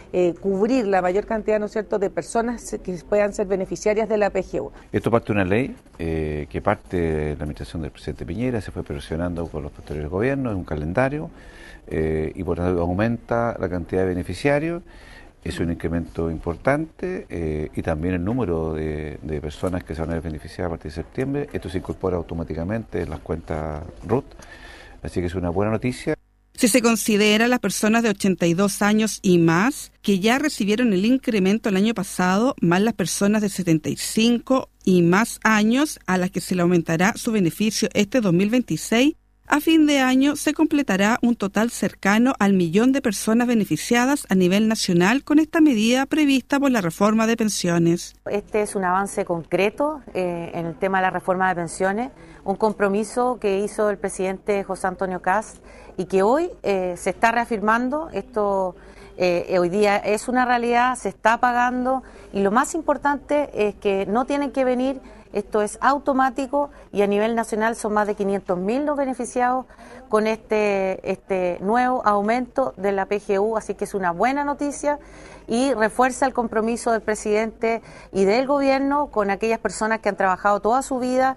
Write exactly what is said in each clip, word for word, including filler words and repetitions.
eh, cubrir la mayor cantidad, ¿no es cierto?, de personas que puedan ser beneficiarias de la P G U. Esto parte de una ley eh, que parte de la administración del presidente Piñera, se fue presionando con los posteriores gobiernos, es un calendario, eh, y por lo tanto aumenta la cantidad de beneficiarios. Es un incremento importante eh, y también el número de, de personas que se van a ver beneficiadas a partir de septiembre. Esto se incorpora automáticamente en las cuentas R U T, así que es una buena noticia. Si se considera las personas de ochenta y dos años y más que ya recibieron el incremento el año pasado, más las personas de setenta y cinco y más años a las que se le aumentará su beneficio este dos mil veintiséis, a fin de año se completará un total cercano al millón de personas beneficiadas a nivel nacional con esta medida prevista por la reforma de pensiones. Este es un avance concreto eh, en el tema de la reforma de pensiones, un compromiso que hizo el presidente José Antonio Kast y que hoy eh, se está reafirmando. Esto eh, hoy día es una realidad, se está pagando y lo más importante es que no tienen que venir. Esto es automático y a nivel nacional son más de quinientos mil los beneficiados con este, este nuevo aumento de la P G U, así que es una buena noticia y refuerza el compromiso del presidente y del gobierno con aquellas personas que han trabajado toda su vida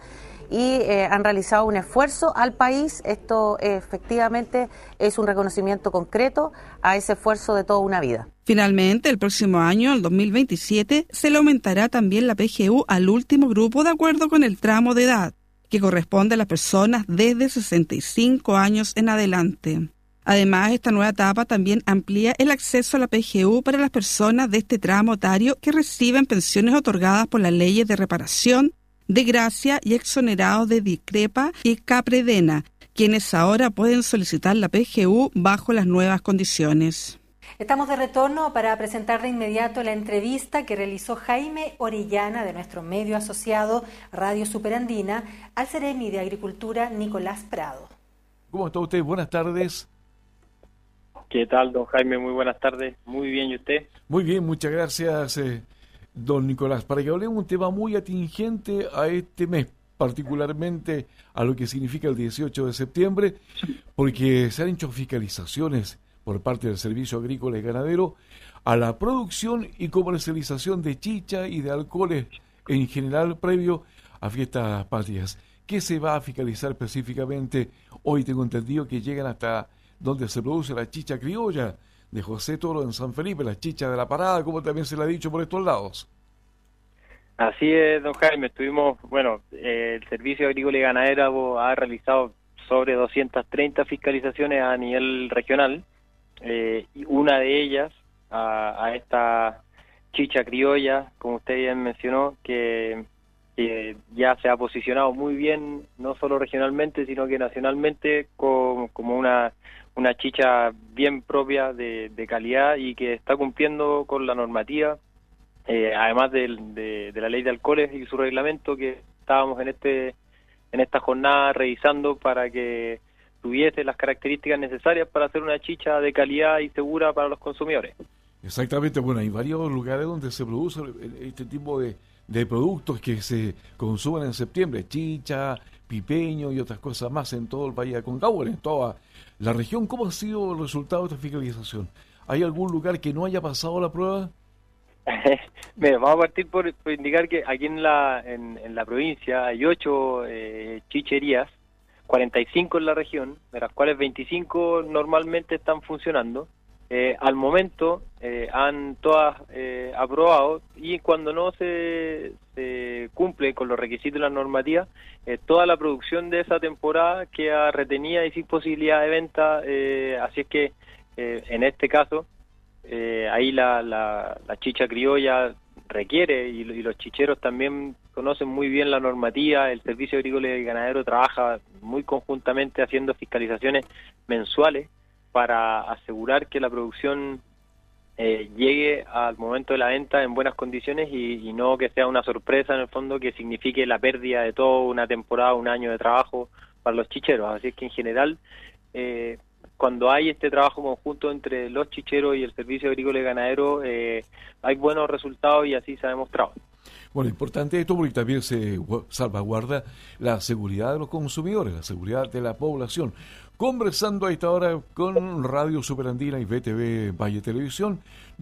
y eh, han realizado un esfuerzo al país. Esto eh, efectivamente es un reconocimiento concreto a ese esfuerzo de toda una vida. Finalmente, el próximo año, el dos mil veintisiete, se le aumentará también la P G U al último grupo de acuerdo con el tramo de edad, que corresponde a las personas desde sesenta y cinco años en adelante. Además, esta nueva etapa también amplía el acceso a la P G U para las personas de este tramo etario que reciben pensiones otorgadas por las leyes de reparación, de gracia y exonerados de DICREPA y CAPREDENA, quienes ahora pueden solicitar la P G U bajo las nuevas condiciones. Estamos de retorno para presentar de inmediato la entrevista que realizó Jaime Orellana de nuestro medio asociado Radio Superandina al Ceremi de Agricultura Nicolás Prado. ¿Cómo está usted? Buenas tardes. ¿Qué tal, don Jaime? Muy buenas tardes. Muy bien, ¿y usted? Muy bien, muchas gracias, eh, don Nicolás. Para que hablemos un tema muy atingente a este mes, particularmente a lo que significa el dieciocho de septiembre, porque se han hecho fiscalizaciones por parte del Servicio Agrícola y Ganadero a la producción y comercialización de chicha y de alcoholes en general previo a fiestas patrias. ¿Qué se va a fiscalizar específicamente? Hoy tengo entendido que llegan hasta donde se produce la chicha criolla de José Toro en San Felipe, la chicha de la parada, como también se le ha dicho por estos lados. Así es, don Jaime. Estuvimos, bueno, eh, el Servicio Agrícola y Ganadero ha realizado sobre doscientas treinta fiscalizaciones a nivel regional. Eh, y una de ellas a, a esta chicha criolla, como usted bien mencionó, que, que ya se ha posicionado muy bien, no solo regionalmente, sino que nacionalmente, como, como una, una chicha bien propia de, de calidad y que está cumpliendo con la normativa, eh, además de, de, de la ley de alcoholes y su reglamento, que estábamos en este en esta jornada revisando para que tuviese las características necesarias para hacer una chicha de calidad y segura para los consumidores. Exactamente, bueno, hay varios lugares donde se produce este tipo de, de productos que se consumen en septiembre, chicha, pipeño y otras cosas más en todo el Valle de Aconcagua, en toda la región. ¿Cómo ha sido el resultado de esta fiscalización? ¿Hay algún lugar que no haya pasado la prueba? Mira, vamos a partir por, por indicar que aquí en la en, en la provincia hay ocho eh, chicherías, cuarenta y cinco en la región, de las cuales veinticinco normalmente están funcionando. Eh, al momento eh, han todas eh, aprobado, y cuando no se, se cumple con los requisitos de la normativa, eh, toda la producción de esa temporada queda retenida y sin posibilidad de venta. Eh, así es que eh, en este caso, eh, ahí la, la, la chicha criolla requiere, y, y los chicheros también conocen muy bien la normativa. El Servicio Agrícola y Ganadero trabaja muy conjuntamente haciendo fiscalizaciones mensuales para asegurar que la producción eh, llegue al momento de la venta en buenas condiciones y, y no que sea una sorpresa en el fondo que signifique la pérdida de toda una temporada, un año de trabajo para los chicheros. Así es que en general, eh, cuando hay este trabajo conjunto entre los chicheros y el Servicio Agrícola y Ganadero, eh, hay buenos resultados y así se ha demostrado. Bueno, importante esto porque también se salvaguarda la seguridad de los consumidores, la seguridad de la población. Conversando a esta hora con Radio Superandina y V T V Valle Televisión.